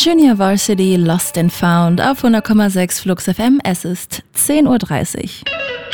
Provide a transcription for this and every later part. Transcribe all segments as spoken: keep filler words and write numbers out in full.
Junior Varsity Lost and Found auf hundert Komma sechs Flux F M. Es ist zehn Uhr dreißig.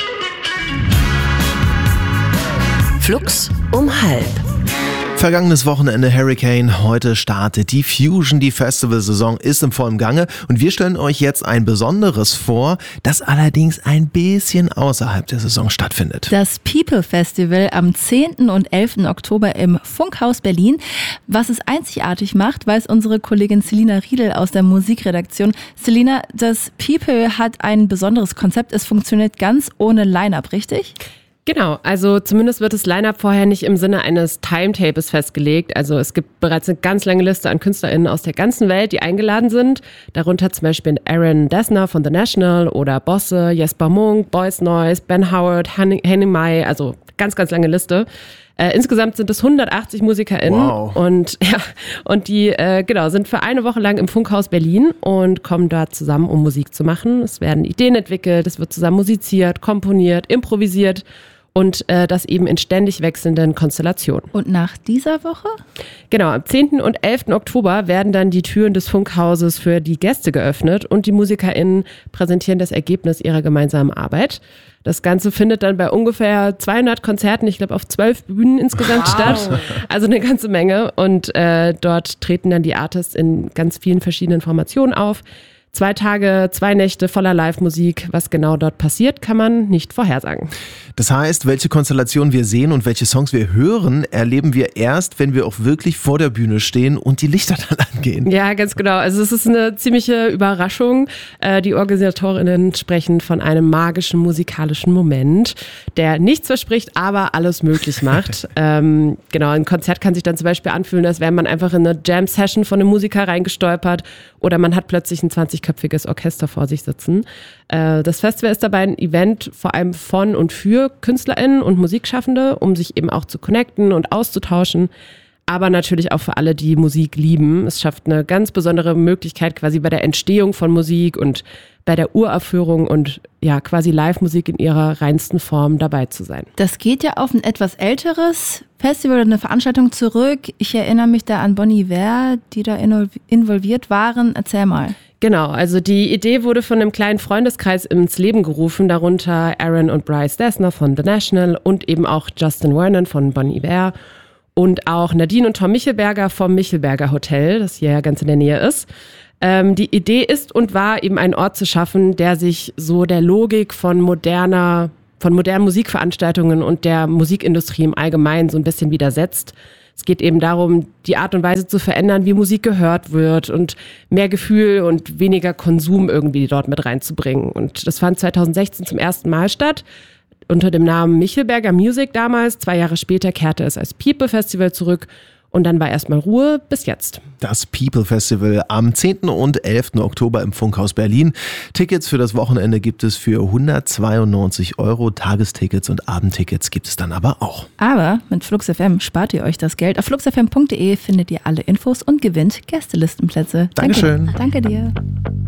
Flux um halb. Vergangenes Wochenende Hurricane, heute startet die Fusion, die Festivalsaison ist im vollen Gange und wir stellen euch jetzt ein Besonderes vor, das allerdings ein bisschen außerhalb der Saison stattfindet. Das People Festival am zehnten und elften Oktober im Funkhaus Berlin. Was es einzigartig macht, weiß unsere Kollegin Selina Riedel aus der Musikredaktion. Selina, das People hat ein besonderes Konzept, es funktioniert ganz ohne Line-Up, richtig? Genau, also zumindest wird das Line-Up vorher nicht im Sinne eines Timetables festgelegt. Also es gibt bereits eine ganz lange Liste an KünstlerInnen aus der ganzen Welt, die eingeladen sind. Darunter zum Beispiel Aaron Dessner von The National oder Bosse, Jesper Munk, Boys Noise, Ben Howard, Henning Mai, also ganz, ganz lange Liste. Äh, insgesamt sind es hundertachtzig MusikerInnen wow. und ja und die äh, genau sind für eine Woche lang im Funkhaus Berlin und kommen dort zusammen, um Musik zu machen. Es werden Ideen entwickelt, es wird zusammen musiziert, komponiert, improvisiert. Und äh, das eben in ständig wechselnden Konstellationen. Und nach dieser Woche? Genau, am zehnten und elften Oktober werden dann die Türen des Funkhauses für die Gäste geöffnet und die MusikerInnen präsentieren das Ergebnis ihrer gemeinsamen Arbeit. Das Ganze findet dann bei ungefähr zweihundert Konzerten, ich glaube auf zwölf Bühnen insgesamt wow. statt. Also eine ganze Menge. Und äh, dort treten dann die Artists in ganz vielen verschiedenen Formationen auf. Zwei Tage, zwei Nächte voller Live-Musik. Was genau dort passiert, kann man nicht vorhersagen. Das heißt, welche Konstellationen wir sehen und welche Songs wir hören, erleben wir erst, wenn wir auch wirklich vor der Bühne stehen und die Lichter dann angehen. Ja, ganz genau. Also es ist eine ziemliche Überraschung. Die OrganisatorInnen sprechen von einem magischen musikalischen Moment, der nichts verspricht, aber alles möglich macht. ähm, genau, ein Konzert kann sich dann zum Beispiel anfühlen, als wäre man einfach in eine Jam-Session von einem Musiker reingestolpert oder man hat plötzlich ein zwanzigköpfiges Orchester vor sich sitzen. Äh, das Festival ist dabei ein Event vor allem von und für KünstlerInnen und Musikschaffende, um sich eben auch zu connecten und auszutauschen, aber natürlich auch für alle, die Musik lieben. Es schafft eine ganz besondere Möglichkeit quasi bei der Entstehung von Musik und bei der Uraufführung und ja quasi Live-Musik in ihrer reinsten Form dabei zu sein. Das geht ja auf ein etwas älteres Festival oder eine Veranstaltung zurück. Ich erinnere mich da an Bon Iver, die da involviert waren. Erzähl mal. Genau, also die Idee wurde von einem kleinen Freundeskreis ins Leben gerufen, darunter Aaron und Bryce Dessner von The National und eben auch Justin Vernon von Bon Iver und auch Nadine und Tom Michelberger vom Michelberger Hotel, das hier ja ganz in der Nähe ist. Ähm, die Idee ist und war eben einen Ort zu schaffen, der sich so der Logik von moderner, von modernen Musikveranstaltungen und der Musikindustrie im Allgemeinen so ein bisschen widersetzt. Es geht eben darum, die Art und Weise zu verändern, wie Musik gehört wird und mehr Gefühl und weniger Konsum irgendwie dort mit reinzubringen. Und das fand zweitausendsechzehn zum ersten Mal statt, unter dem Namen Michelberger Music damals. Zwei Jahre später kehrte es als People Festival zurück. Und dann war erstmal Ruhe bis jetzt. Das People Festival am zehnten und elften Oktober im Funkhaus Berlin. Tickets für das Wochenende gibt es für hundertzweiundneunzig Euro. Tagestickets und Abendtickets gibt es dann aber auch. Aber mit Flux F M spart ihr euch das Geld. Auf flux f m punkt d e findet ihr alle Infos und gewinnt Gästelistenplätze. Dankeschön. Danke, Danke dir.